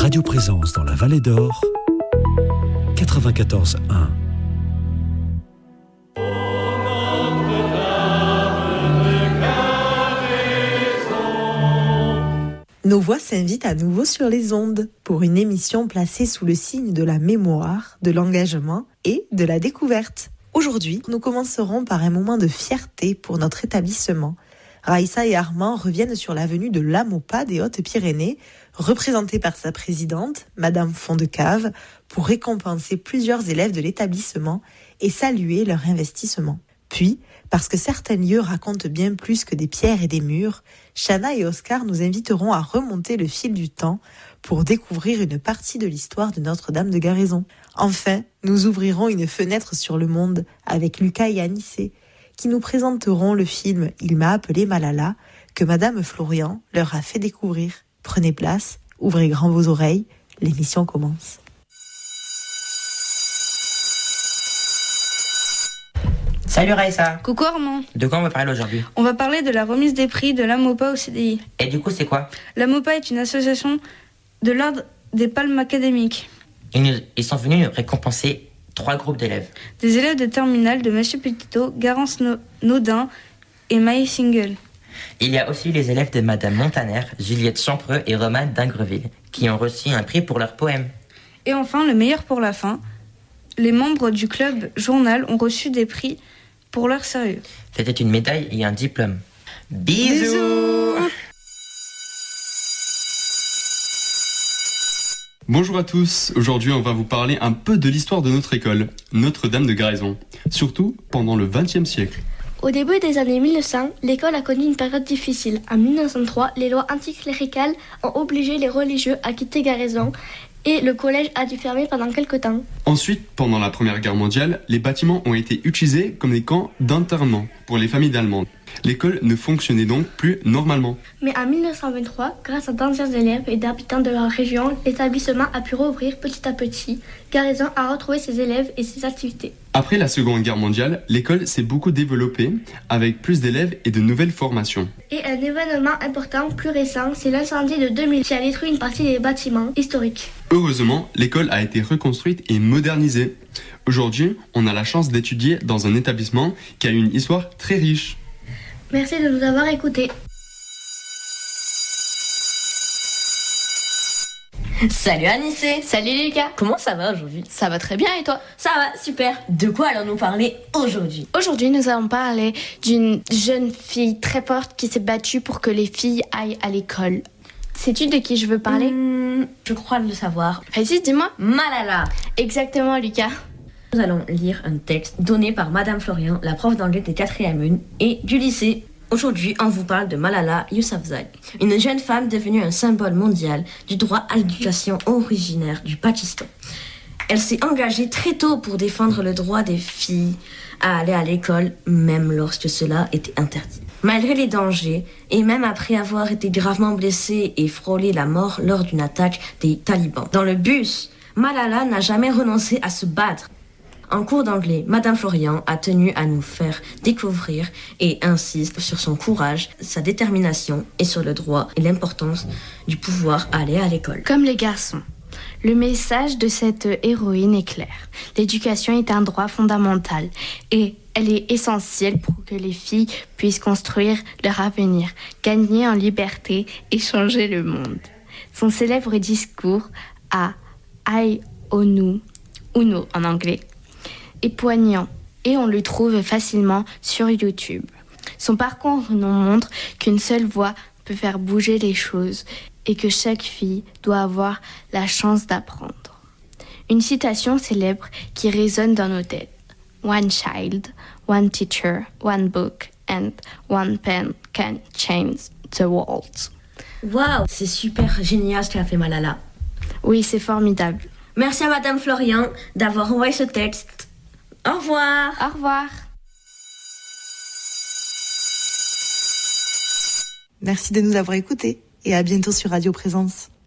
Radio Présence dans la Vallée d'Or, 94.1. Nos voix s'invitent à nouveau sur les ondes pour une émission placée sous le signe de la mémoire, de l'engagement et de la découverte. Aujourd'hui, nous commencerons par un moment de fierté pour notre établissement. Raïssa et Armand reviennent sur l'avenue de l'Amopa des Hautes-Pyrénées, représentée par sa présidente, Madame Fondecave, pour récompenser plusieurs élèves de l'établissement et saluer leur investissement. Puis, parce que certains lieux racontent bien plus que des pierres et des murs, Chana et Oscar nous inviteront à remonter le fil du temps pour découvrir une partie de l'histoire de Notre-Dame de Garaison. Enfin, nous ouvrirons une fenêtre sur le monde avec Lucas et Anissé, qui nous présenteront le film « Il m'a appelé Malala » que Madame Florian leur a fait découvrir. Prenez place, ouvrez grand vos oreilles, l'émission commence. Salut Raïssa. Coucou Armand. De quoi on va parler aujourd'hui? On va parler de la remise des prix de l'Amopa au CDI. Et du coup c'est quoi? L'Amopa est une association de l'ordre des palmes académiques. Ils sont venus récompenser 3 groupes d'élèves. Des élèves de terminale de Monsieur Petitot, Garance Naudin et Maïs Single. Il y a aussi les élèves de Madame Montaner, Juliette Champreux et Romane d'Ingreville, qui ont reçu un prix pour leurs poèmes. Et enfin, le meilleur pour la fin, les membres du club journal ont reçu des prix pour leur sérieux. C'était une médaille et un diplôme. Bisous. Bonjour à tous, aujourd'hui on va vous parler un peu de l'histoire de notre école, Notre-Dame de Garaison, surtout pendant le XXe siècle. Au début des années 1900, l'école a connu une période difficile. En 1903, les lois anticléricales ont obligé les religieux à quitter Garaison et le collège a dû fermer pendant quelques temps. Ensuite, pendant la Première Guerre mondiale, les bâtiments ont été utilisés comme des camps d'internement pour les familles d'Allemands. L'école ne fonctionnait donc plus normalement. Mais en 1923, grâce à d'anciens élèves et d'habitants de la région, l'établissement a pu rouvrir petit à petit. Garaison a retrouvé ses élèves et ses activités. Après la Seconde Guerre mondiale, l'école s'est beaucoup développée avec plus d'élèves et de nouvelles formations. Et un événement important plus récent, c'est l'incendie de 2000 qui a détruit une partie des bâtiments historiques. Heureusement, l'école a été reconstruite et modernisée. Aujourd'hui, on a la chance d'étudier dans un établissement qui a une histoire très riche. Merci de nous avoir écoutés. Salut Anissé. Salut Lucas. Comment ça va aujourd'hui? Ça va très bien et toi? Ça va, super. De quoi allons-nous parler aujourd'hui? Aujourd'hui, nous allons parler d'une jeune fille très forte qui s'est battue pour que les filles aillent à l'école. Sais-tu de qui je veux parler? Je crois le savoir. Vas-y, dis-moi. Malala. Exactement, Lucas. Nous allons lire un texte donné par Madame Florian, la prof d'anglais des 4e et du lycée. Aujourd'hui, on vous parle de Malala Yousafzai, une jeune femme devenue un symbole mondial du droit à l'éducation originaire du Pakistan. Elle s'est engagée très tôt pour défendre le droit des filles à aller à l'école, même lorsque cela était interdit. Malgré les dangers, et même après avoir été gravement blessée et frôlé la mort lors d'une attaque des talibans. Dans le bus, Malala n'a jamais renoncé à se battre. En cours d'anglais, Madame Florian a tenu à nous faire découvrir et insiste sur son courage, sa détermination et sur le droit et l'importance du pouvoir aller à l'école. Comme les garçons, le message de cette héroïne est clair. L'éducation est un droit fondamental et elle est essentielle pour que les filles puissent construire leur avenir, gagner en liberté et changer le monde. Son célèbre discours à Uno en anglais est poignant et on le trouve facilement sur YouTube. Son parcours nous montre qu'une seule voix peut faire bouger les choses et que chaque fille doit avoir la chance d'apprendre. Une citation célèbre qui résonne dans nos têtes. One child, one teacher, one book and one pen can change the world. Waouh, c'est super génial ce qu'a fait Malala. Oui, c'est formidable. Merci à Madame Florian d'avoir envoyé ce texte. Au revoir. Au revoir. Merci de nous avoir écoutés et à bientôt sur Radio Présence.